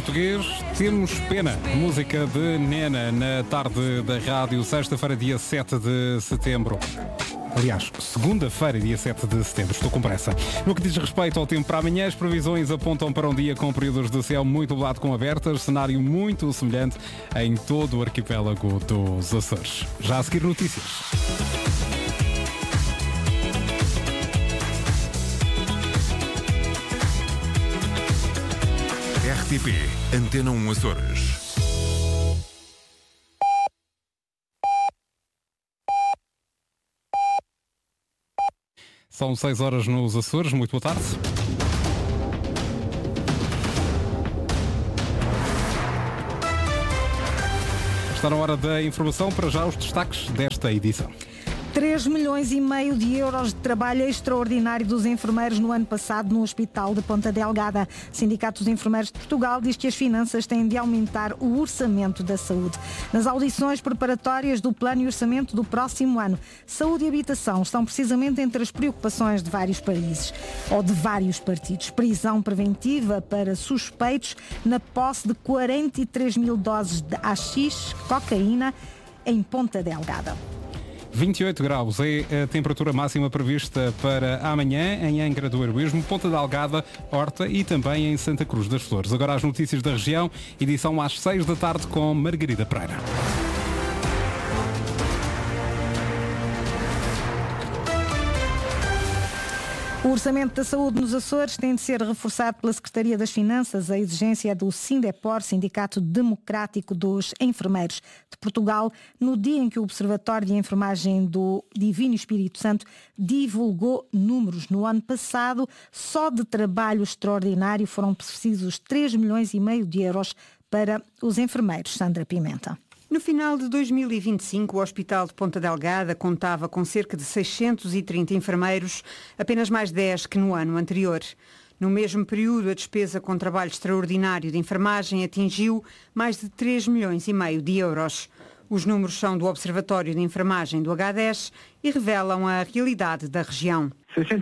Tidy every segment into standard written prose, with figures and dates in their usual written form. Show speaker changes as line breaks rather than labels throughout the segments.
português, Temos Pena, música de Nena, na tarde da rádio, sexta-feira, dia 7 de setembro. Aliás, segunda-feira, dia 7 de setembro. Estou com pressa. No que diz respeito ao tempo para amanhã, as previsões apontam para um dia com períodos de céu muito nublado com abertas, cenário muito semelhante em todo o arquipélago dos Açores. Já a seguir, notícias.
RTP Antena 1 Açores.
São 6 horas nos Açores. Muito boa tarde. Está na hora da informação. Para já os destaques desta edição.
3,5 milhões de euros de trabalho extraordinário dos enfermeiros no ano passado no Hospital de Ponta Delgada. O Sindicato dos Enfermeiros de Portugal diz que as finanças têm de aumentar o orçamento da saúde. Nas audições preparatórias do plano e orçamento do próximo ano, saúde e habitação estão precisamente entre as preocupações de vários países ou de vários partidos. Prisão preventiva para suspeitos na posse de 43 mil doses de haxixe, cocaína, em Ponta Delgada.
28 graus é a temperatura máxima prevista para amanhã em Angra do Heroísmo, Ponta Delgada, Horta e também em Santa Cruz das Flores. Agora as notícias da região, edição às 6 da tarde com Margarida Pereira.
O orçamento da saúde nos Açores tem de ser reforçado pela Secretaria das Finanças. A exigência é do Sindepor, Sindicato Democrático dos Enfermeiros de Portugal, no dia em que o Observatório de Enfermagem do Divino Espírito Santo divulgou números. No ano passado, só de trabalho extraordinário foram precisos 3,5 milhões de euros para os enfermeiros. Sandra Pimenta.
No final de 2025, o Hospital de Ponta Delgada contava com cerca de 630 enfermeiros, apenas mais 10 que no ano anterior. No mesmo período, a despesa com trabalho extraordinário de enfermagem atingiu mais de 3,5 milhões de euros. Os números são do Observatório de Enfermagem do H10 e revelam a realidade da região.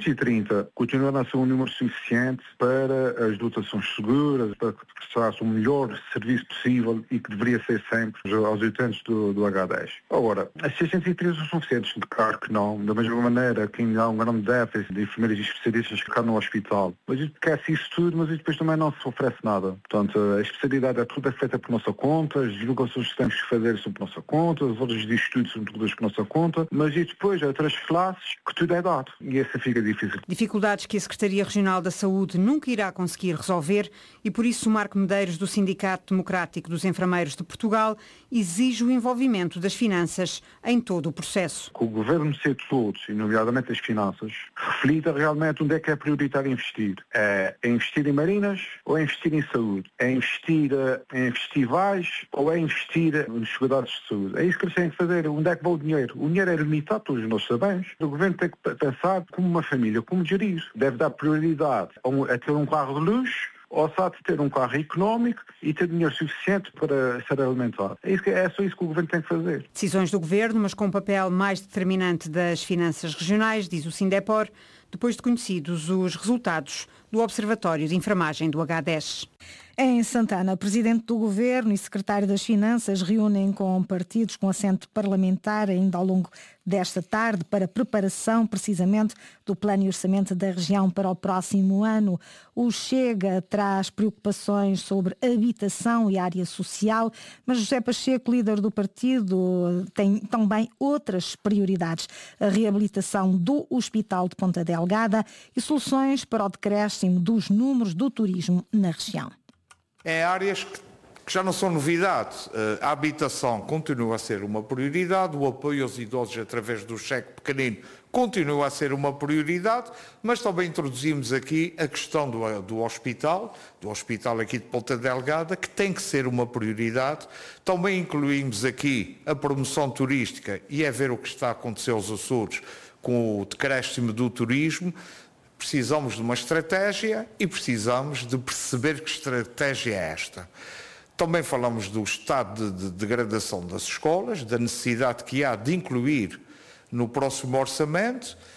630 continua a ser um número suficiente para as dotações seguras, para que prestasse o melhor serviço possível e que deveria ser sempre aos utentes do H10. Agora, as 630 são suficientes? Claro que não. Da mesma maneira que ainda há um grande déficit de enfermeiros e especialistas que cá no hospital. Mas a gente quer isso tudo, mas depois também não se oferece nada. Portanto, a especialidade é tudo feita por nossa conta, as divulgações que temos que fazer são por nossa conta, as horas de estudo são todas por nossa conta, mas e depois há outras classes que tudo é dado. E essa fica difícil.
Dificuldades que a Secretaria Regional da Saúde nunca irá conseguir resolver e por isso o Marco Medeiros do Sindicato Democrático dos Enfermeiros de Portugal exige o envolvimento das finanças em todo o processo.
Que o Governo de todos, e nomeadamente as finanças, reflita realmente onde é que é prioritário investir. É investir em marinas ou é investir em saúde? É investir em festivais ou é investir nos cuidados de saúde? É isso que eles têm que fazer. Onde é que vai o dinheiro? O dinheiro é limitado, todos nós sabemos. O Governo tem que pensar como uma família, como gerir. Deve dar prioridade a ter um carro de luxo ou só de ter um carro económico e ter dinheiro suficiente para ser alimentado. É só isso que o Governo tem que fazer.
Decisões do Governo, mas com um papel mais determinante das finanças regionais, diz o Sindepor, depois de conhecidos os resultados do Observatório de Enfermagem do H10.
Em Santana, o Presidente do Governo e Secretário das Finanças reúnem com partidos com assento parlamentar ainda ao longo desta tarde para preparação precisamente do plano e orçamento da região para o próximo ano. O Chega traz preocupações sobre habitação e área social, mas José Pacheco, líder do partido, tem também outras prioridades. A reabilitação do Hospital de Ponta Delgada e soluções para o decréscimo dos números do turismo na região.
Em áreas que já não são novidade. A habitação continua a ser uma prioridade, o apoio aos idosos através do cheque pequenino continua a ser uma prioridade, mas também introduzimos aqui a questão do hospital aqui de Ponta Delgada, que tem que ser uma prioridade. Também incluímos aqui a promoção turística e é ver o que está a acontecer aos Açores com o decréscimo do turismo. Precisamos de uma estratégia e precisamos de perceber que estratégia é esta. Também falamos do estado de degradação das escolas, da necessidade que há de incluir no próximo orçamento.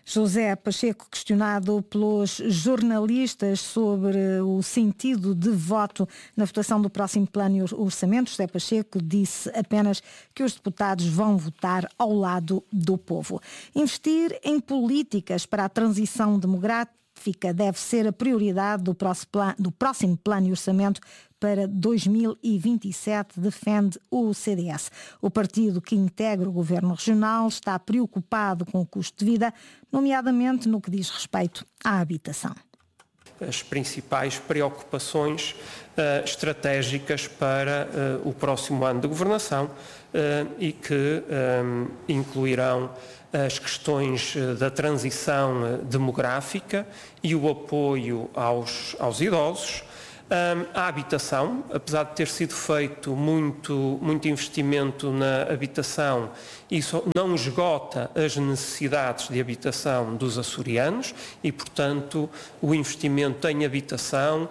José Pacheco, questionado pelos jornalistas sobre o sentido de voto na votação do próximo plano e orçamento, José Pacheco disse apenas que os deputados vão votar ao lado do povo. Investir em políticas para a transição demográfica deve ser a prioridade do próximo plano e orçamento para 2027, defende o CDS. O partido que integra o governo regional está preocupado com o custo de vida, nomeadamente no que diz respeito à habitação.
As principais preocupações estratégicas para o próximo ano de governação e que incluirão as questões da transição demográfica e o apoio aos idosos. A habitação, apesar de ter sido feito muito investimento na habitação, isso não esgota as necessidades de habitação dos açorianos e, portanto, o investimento em habitação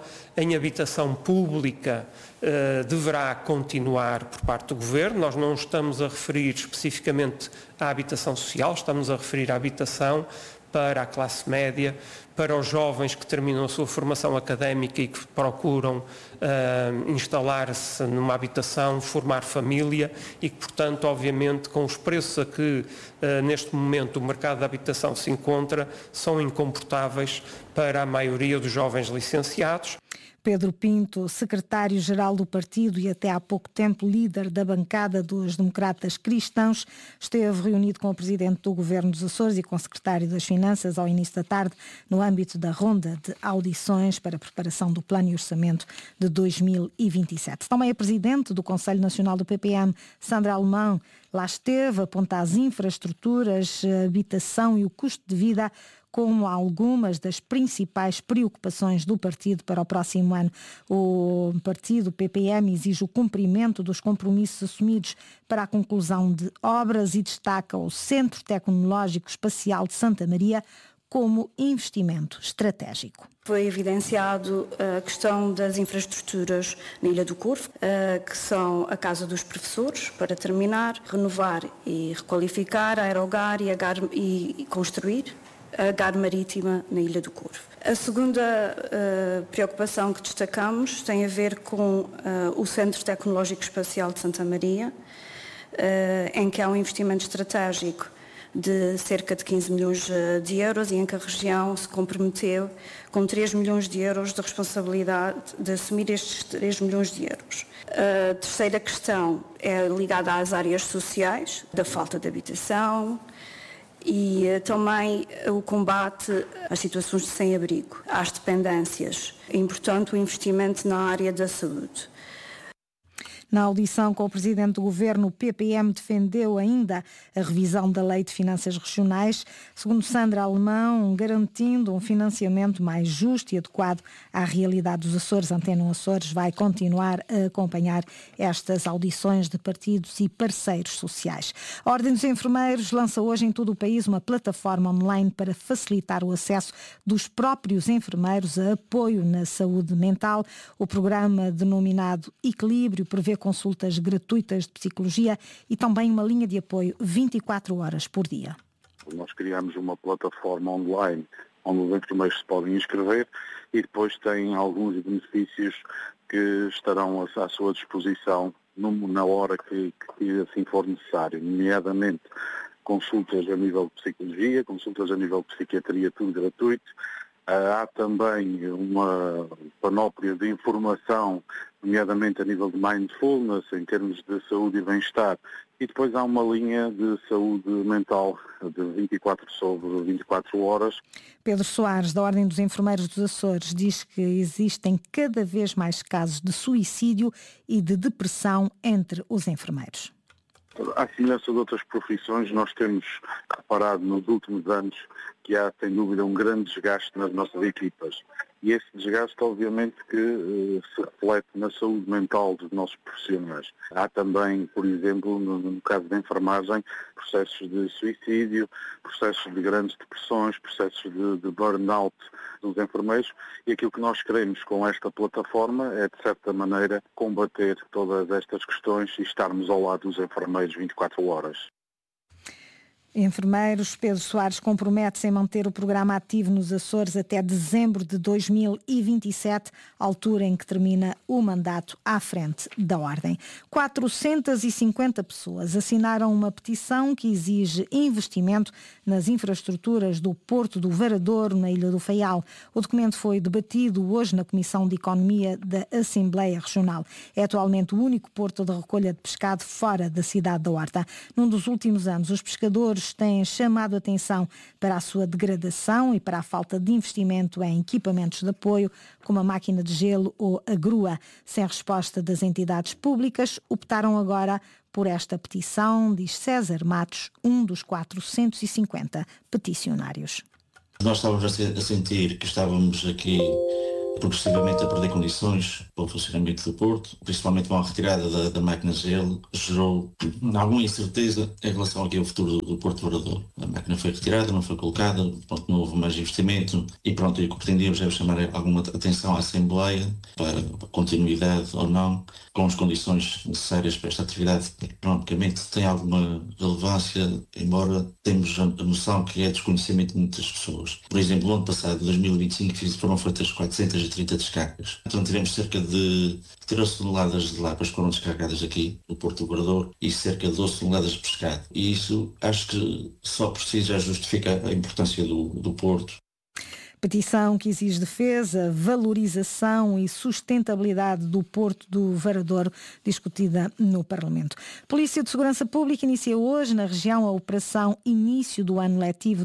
pública, deverá continuar por parte do Governo. Nós não estamos a referir especificamente à habitação social, estamos a referir à habitação para a classe média, para os jovens que terminam a sua formação académica e que procuram instalar-se numa habitação, formar família e que, portanto, obviamente, com os preços a que neste momento o mercado da habitação se encontra, são incomportáveis para a maioria dos jovens licenciados.
Pedro Pinto, secretário-geral do partido e até há pouco tempo líder da bancada dos democratas cristãos, esteve reunido com o presidente do Governo dos Açores e com o secretário das Finanças ao início da tarde no âmbito da ronda de audições para a preparação do plano e orçamento de 2027. Também a presidente do Conselho Nacional do PPM, Sandra Alemão, lá esteve, aponta as infraestruturas, a habitação e o custo de vida como algumas das principais preocupações do partido para o próximo ano. O partido PPM exige o cumprimento dos compromissos assumidos para a conclusão de obras e destaca o Centro Tecnológico Espacial de Santa Maria como investimento estratégico.
Foi evidenciado a questão das infraestruturas na Ilha do Corvo, que são a Casa dos Professores, para terminar, renovar e requalificar a Aerogar e construir a GAR marítima na Ilha do Corvo. A segunda preocupação que destacamos tem a ver com o Centro Tecnológico Espacial de Santa Maria, em que há um investimento estratégico de cerca de 15 milhões de euros e em que a região se comprometeu com 3 milhões de euros de responsabilidade de assumir estes 3 milhões de euros. A terceira questão é ligada às áreas sociais, da falta de habitação, e também o combate às situações de sem-abrigo, às dependências. É importante o investimento na área da saúde.
Na audição com o presidente do Governo, o PPM defendeu ainda a revisão da Lei de Finanças Regionais, segundo Sandra Alemão, garantindo um financiamento mais justo e adequado à realidade dos Açores. A Antena Açores vai continuar a acompanhar estas audições de partidos e parceiros sociais. A Ordem dos Enfermeiros lança hoje em todo o país uma plataforma online para facilitar o acesso dos próprios enfermeiros a apoio na saúde mental. O programa denominado Equilíbrio prevê consultas gratuitas de psicologia e também uma linha de apoio 24 horas por dia.
Nós criamos uma plataforma online onde os enfermeiros se podem inscrever e depois têm alguns benefícios que estarão à sua disposição na hora que assim for necessário, nomeadamente consultas a nível de psicologia, consultas a nível de psiquiatria, tudo gratuito. Há também uma panóplia de informação, nomeadamente a nível de mindfulness, em termos de saúde e bem-estar. E depois há uma linha de saúde mental de 24 horas.
Pedro Soares, da Ordem dos Enfermeiros dos Açores, diz que existem cada vez mais casos de suicídio e de depressão entre os enfermeiros.
À semelhança de outras profissões, nós temos reparado nos últimos anos que há, sem dúvida, um grande desgaste nas nossas equipas. E esse desgaste, obviamente, que se reflete na saúde mental dos nossos profissionais. Há também, por exemplo, no caso da enfermagem, processos de suicídio, processos de grandes depressões, processos de burnout dos enfermeiros. E aquilo que nós queremos com esta plataforma é, de certa maneira, combater todas estas questões e estarmos ao lado dos enfermeiros 24 horas.
Enfermeiros, Pedro Soares compromete-se em manter o programa ativo nos Açores até dezembro de 2027, altura em que termina o mandato à frente da Ordem. 450 pessoas assinaram uma petição que exige investimento nas infraestruturas do Porto do Varadouro, na Ilha do Faial. O documento foi debatido hoje na Comissão de Economia da Assembleia Regional. É atualmente o único porto de recolha de pescado fora da cidade da Horta. Num dos últimos anos, os pescadores têm chamado a atenção para a sua degradação e para a falta de investimento em equipamentos de apoio, como a máquina de gelo ou a grua. Sem resposta das entidades públicas, optaram agora por esta petição, diz César Matos, um dos 450 peticionários.
Nós estávamos a sentir que estávamos aqui progressivamente a perder condições para o funcionamento do Porto, principalmente com a retirada da máquina de gelo, gerou alguma incerteza em relação aqui ao futuro do Porto de Varadouro. A máquina foi retirada, não foi colocada, pronto, não houve mais investimento e pronto, e o que pretendíamos era chamar alguma atenção à Assembleia para a continuidade ou não, com as condições necessárias para esta atividade, que economicamente tem alguma relevância, embora temos a noção que é desconhecimento de muitas pessoas. Por exemplo, no ano passado, 2025, foram feitas 430 descargas. Então tivemos cerca de 13 toneladas de lapas que foram descarregadas aqui no Porto do Varadouro e cerca de 12 toneladas de pescado. E isso acho que só por si já justifica a importância do Porto.
Petição que exige defesa, valorização e sustentabilidade do Porto do Varadouro, discutida no Parlamento. Polícia de Segurança Pública inicia hoje na região a operação Início do Ano Letivo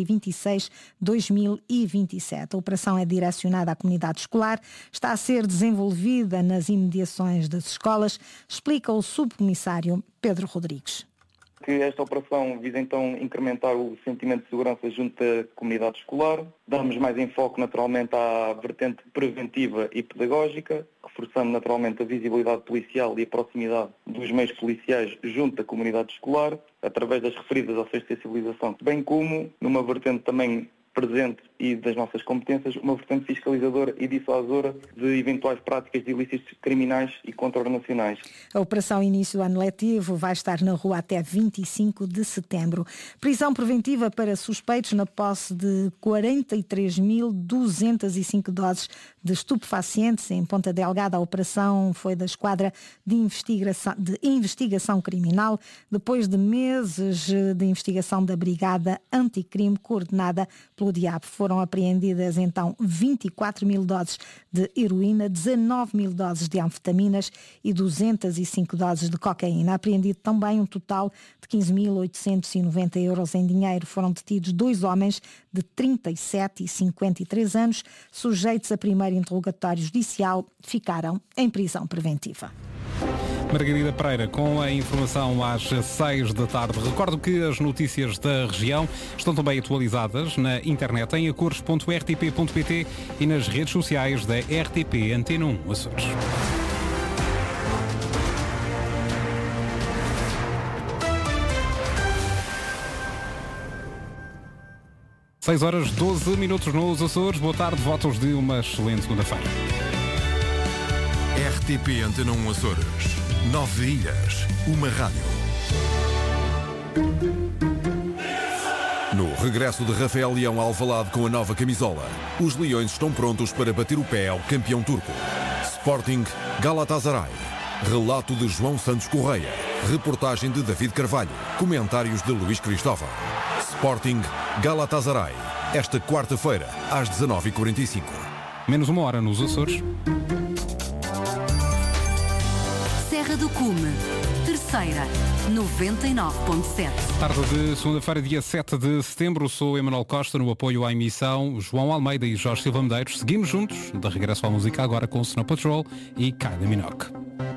2026-2027. A operação é direcionada à comunidade escolar, está a ser desenvolvida nas imediações das escolas, explica o subcomissário Pedro Rodrigues.
Que esta operação visa então incrementar o sentimento de segurança junto à comunidade escolar. Damos mais enfoque naturalmente à vertente preventiva e pedagógica, reforçando naturalmente a visibilidade policial e a proximidade dos meios policiais junto à comunidade escolar, através das referidas ações de sensibilização, bem como numa vertente também presente e das nossas competências, uma vertente fiscalizadora e dissuasora de eventuais práticas de ilícitos criminais e contraordenacionais.
A operação Início do Ano Letivo vai estar na rua até 25 de setembro. Prisão preventiva para suspeitos na posse de 43.205 doses de estupefacientes em Ponta Delgada. A operação foi da Esquadra de Investigação Criminal, depois de meses de investigação da Brigada Anticrime, coordenada pelo DIAP. Foram apreendidas então 24.000 doses de heroína, 19.000 doses de anfetaminas e 205 doses de cocaína. Apreendido também um total de 15.890 euros em dinheiro. Foram detidos 2 homens de 37 e 53 anos, sujeitos a primeiro interrogatório judicial, ficaram em prisão preventiva.
Margarida Pereira com a informação às 6 da tarde. Recordo que as notícias da região estão também atualizadas na internet em acores.rtp.pt e nas redes sociais da RTP Antena 1 Açores. Seis horas 12 minutos nos Açores. Boa tarde, votos de uma excelente segunda-feira.
RTP Antena 1 Açores. 9 ilhas, uma rádio. No regresso de Rafael Leão ao Alvalade com a nova camisola, os Leões estão prontos para bater o pé ao campeão turco. Sporting Galatasaray. Relato de João Santos Correia. Reportagem de David Carvalho. Comentários de Luís Cristóvão. Sporting Galatasaray. Esta quarta-feira, às 19h45.
Menos uma hora nos Açores.
Serra do Cume, terceira, 99.7.
Tarde de segunda-feira, dia 7 de setembro, sou Emanuel Costa, no apoio à emissão João Almeida e Jorge Silva Medeiros. Seguimos juntos, de regresso à música agora com o Snow Patrol e Kylie Minogue.